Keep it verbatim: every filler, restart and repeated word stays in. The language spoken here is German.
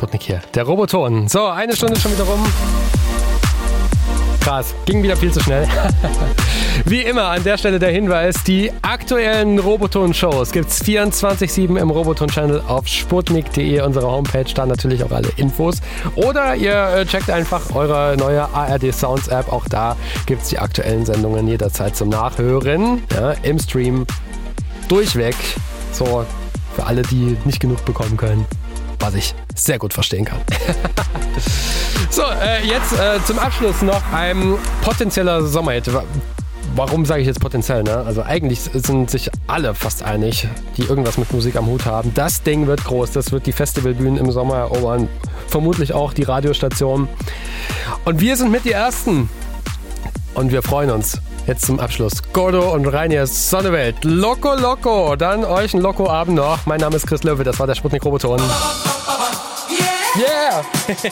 Sputnik hier. Der Roboton. So, eine Stunde schon wieder rum. Krass, ging wieder viel zu schnell. Wie immer an der Stelle der Hinweis, die aktuellen Roboton-Shows gibt's vierundzwanzig sieben im Roboton-Channel auf sputnik punkt de, unsere Homepage, da natürlich auch alle Infos. Oder ihr checkt einfach eure neue A R D Sounds App, auch da gibt's die aktuellen Sendungen jederzeit zum Nachhören, ja, im Stream, durchweg, so für alle, die nicht genug bekommen können, was ich sehr gut verstehen kann. So, äh, jetzt äh, zum Abschluss noch ein potenzieller Sommerhit. Warum sage ich jetzt potenziell? Ne? Also eigentlich sind sich alle fast einig, die irgendwas mit Musik am Hut haben. Das Ding wird groß, das wird die Festivalbühnen im Sommer erobern, vermutlich auch die Radiostationen. Und wir sind mit die Ersten. Und wir freuen uns. Jetzt zum Abschluss. Gordo und Reiniers Sonnewelt. Loco Loco. Dann euch einen Loco-Abend noch. Mein Name ist Chris Löwe, das war der Sputnik Roboton. Yeah!